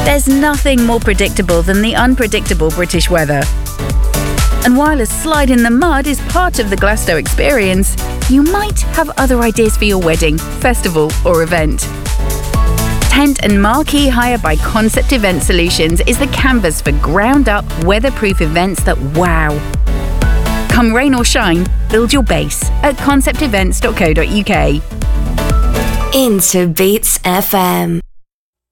There's nothing more predictable than the unpredictable British weather. And while a slide in the mud is part of the Glasgow experience, you might have other ideas for your wedding, festival or event. Tent and marquee hire by Concept Event Solutions is the canvas for ground-up, weatherproof events that wow. Come rain or shine, build your base at conceptevents.co.uk. Into Beats FM.